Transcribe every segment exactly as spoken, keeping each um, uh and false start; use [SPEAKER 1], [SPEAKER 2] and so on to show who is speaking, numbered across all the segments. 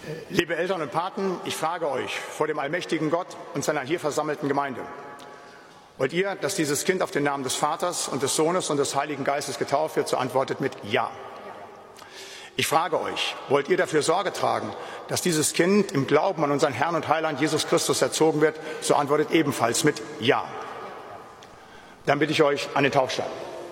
[SPEAKER 1] Liebe Eltern und Paten, ich frage euch vor dem allmächtigen Gott und seiner hier versammelten Gemeinde: Wollt ihr, dass dieses Kind auf den Namen des Vaters und des Sohnes und des Heiligen Geistes getauft wird? So antwortet mit Ja. Ich frage euch: Wollt ihr dafür Sorge tragen, dass dieses Kind im Glauben an unseren Herrn und Heiland Jesus Christus erzogen wird? So antwortet ebenfalls mit Ja. Dann bitte ich euch an den Taufstein.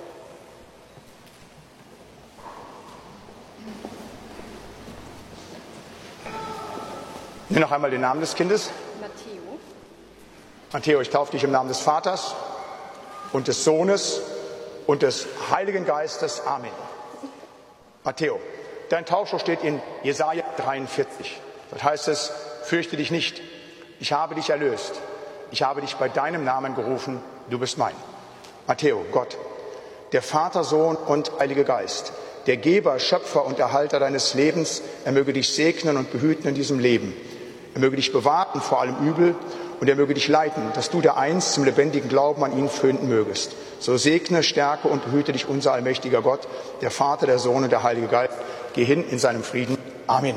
[SPEAKER 1] Nenn noch einmal den Namen des Kindes.
[SPEAKER 2] Matteo.
[SPEAKER 1] Matteo, ich taufe dich im Namen des Vaters und des Sohnes und des Heiligen Geistes. Amen. Matteo, dein Taufspruch steht in Jesaja dreiundvierzig. Dort heißt es: Fürchte dich nicht, ich habe dich erlöst. Ich habe dich bei deinem Namen gerufen, du bist mein. Matteo, Gott, der Vater, Sohn und Heilige Geist, der Geber, Schöpfer und Erhalter deines Lebens, er möge dich segnen und behüten in diesem Leben. Er möge dich bewahren vor allem Übel und er möge dich leiten, dass du dereinst zum lebendigen Glauben an ihn finden mögest. So segne, stärke und behüte dich unser allmächtiger Gott, der Vater, der Sohn und der Heilige Geist. Geh hin in seinem Frieden. Amen.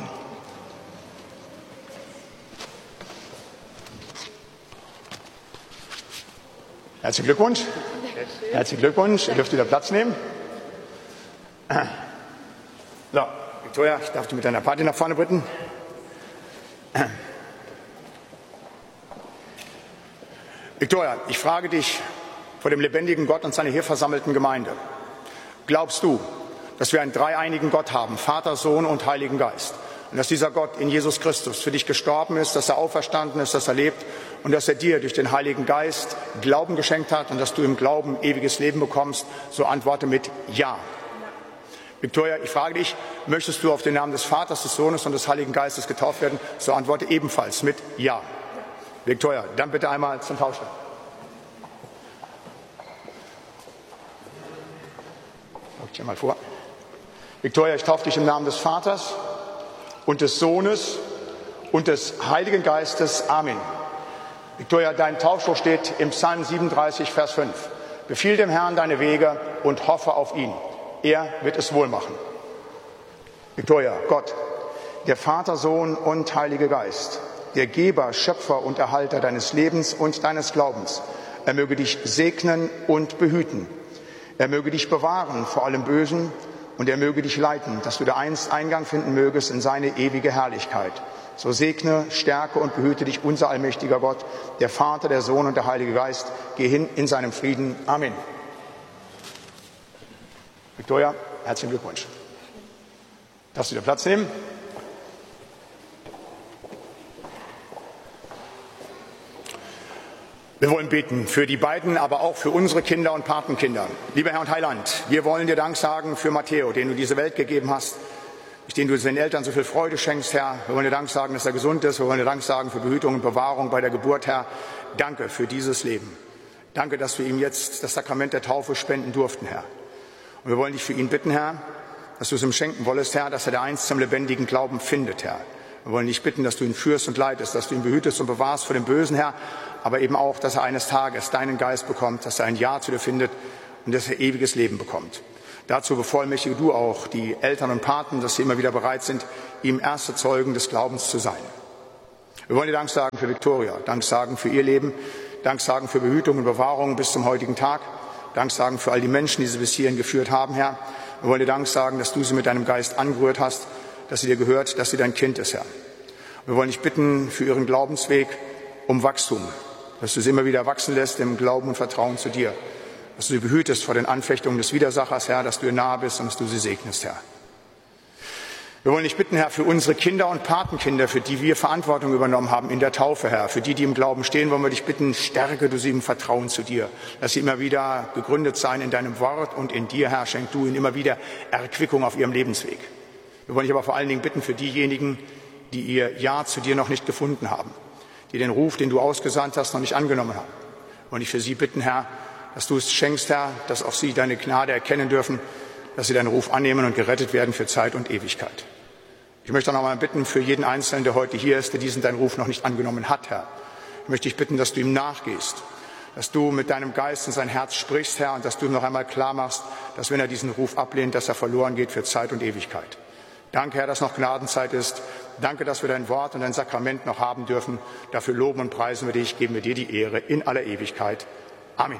[SPEAKER 1] Herzlichen Glückwunsch. Herzlichen Glückwunsch. Ihr dürft wieder Platz nehmen. So, Victoria, ich darf dich mit deiner Party nach vorne bitten. Victoria, ich frage dich vor dem lebendigen Gott und seiner hier versammelten Gemeinde: Glaubst du, dass wir einen dreieinigen Gott haben, Vater, Sohn und Heiligen Geist, und dass dieser Gott in Jesus Christus für dich gestorben ist, dass er auferstanden ist, dass er lebt und dass er dir durch den Heiligen Geist Glauben geschenkt hat und dass du im Glauben ewiges Leben bekommst? So antworte mit Ja. Victoria, ich frage dich: Möchtest du auf den Namen des Vaters, des Sohnes und des Heiligen Geistes getauft werden? So antworte ebenfalls mit Ja. Victoria, dann bitte einmal zum Taufstein. Schau ich dir mal vor. Victoria, ich taufe dich im Namen des Vaters und des Sohnes und des Heiligen Geistes. Amen. Victoria, dein Taufspruch steht im Psalm siebenunddreißig, Vers fünf. Befiehl dem Herrn deine Wege und hoffe auf ihn. Er wird es wohl machen. Victoria, Gott, der Vater, Sohn und Heilige Geist, der Geber, Schöpfer und Erhalter deines Lebens und deines Glaubens, er möge dich segnen und behüten. Er möge dich bewahren vor allem Bösen und er möge dich leiten, dass du dereinst Eingang finden mögest in seine ewige Herrlichkeit. So segne, stärke und behüte dich unser allmächtiger Gott, der Vater, der Sohn und der Heilige Geist. Geh hin in seinem Frieden. Amen. Victoria, herzlichen Glückwunsch. Darfst du dir Platz nehmen? Wir wollen beten für die beiden, aber auch für unsere Kinder und Patenkinder. Lieber Herr und Heiland, wir wollen dir Dank sagen für Matteo, den du diese Welt gegeben hast, durch den du seinen Eltern so viel Freude schenkst, Herr. Wir wollen dir Dank sagen, dass er gesund ist. Wir wollen dir Dank sagen für Behütung und Bewahrung bei der Geburt, Herr. Danke für dieses Leben. Danke, dass wir ihm jetzt das Sakrament der Taufe spenden durften, Herr. Und wir wollen dich für ihn bitten, Herr, dass du es ihm schenken wollest, Herr, dass er dereinst zum lebendigen Glauben findet, Herr. Wir wollen dich bitten, dass du ihn führst und leitest, dass du ihn behütest und bewahrst vor dem Bösen, Herr, aber eben auch, dass er eines Tages deinen Geist bekommt, dass er ein Ja zu dir findet und dass er ewiges Leben bekommt. Dazu bevollmächtige du auch die Eltern und Paten, dass sie immer wieder bereit sind, ihm erste Zeugen des Glaubens zu sein. Wir wollen dir Dank sagen für Victoria, Dank sagen für ihr Leben, Dank sagen für Behütung und Bewahrung bis zum heutigen Tag, Dank sagen für all die Menschen, die sie bis hierhin geführt haben, Herr. Wir wollen dir Dank sagen, dass du sie mit deinem Geist angerührt hast, dass sie dir gehört, dass sie dein Kind ist, Herr. Wir wollen dich bitten für ihren Glaubensweg um Wachstum, dass du sie immer wieder wachsen lässt im Glauben und Vertrauen zu dir, dass du sie behütest vor den Anfechtungen des Widersachers, Herr, dass du ihr nahe bist und dass du sie segnest, Herr. Wir wollen dich bitten, Herr, für unsere Kinder und Patenkinder, für die wir Verantwortung übernommen haben in der Taufe, Herr, für die, die im Glauben stehen, wollen wir dich bitten, stärke du sie im Vertrauen zu dir, dass sie immer wieder gegründet sein in deinem Wort und in dir, Herr, schenk du ihnen immer wieder Erquickung auf ihrem Lebensweg. Wir wollen dich aber vor allen Dingen bitten für diejenigen, die ihr Ja zu dir noch nicht gefunden haben, die den Ruf, den du ausgesandt hast, noch nicht angenommen haben. Wir wollen dich für sie bitten, Herr, dass du es schenkst, Herr, dass auch sie deine Gnade erkennen dürfen, dass sie deinen Ruf annehmen und gerettet werden für Zeit und Ewigkeit. Ich möchte auch noch einmal bitten für jeden Einzelnen, der heute hier ist, der diesen deinen Ruf noch nicht angenommen hat, Herr. Ich möchte dich bitten, dass du ihm nachgehst, dass du mit deinem Geist in sein Herz sprichst, Herr, und dass du ihm noch einmal klar machst, dass wenn er diesen Ruf ablehnt, dass er verloren geht für Zeit und Ewigkeit. Danke, Herr, dass noch Gnadenzeit ist. Danke, dass wir dein Wort und dein Sakrament noch haben dürfen. Dafür loben und preisen wir dich, geben wir dir die Ehre in aller Ewigkeit. Amen.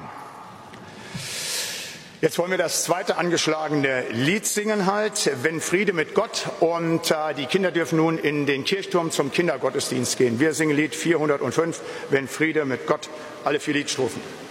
[SPEAKER 1] Jetzt wollen wir das zweite angeschlagene Lied singen halt, Wenn Friede mit Gott. Und äh, die Kinder dürfen nun in den Kirchturm zum Kindergottesdienst gehen. Wir singen Lied vierhundertfünf, Wenn Friede mit Gott. Alle vier Liedstrophen.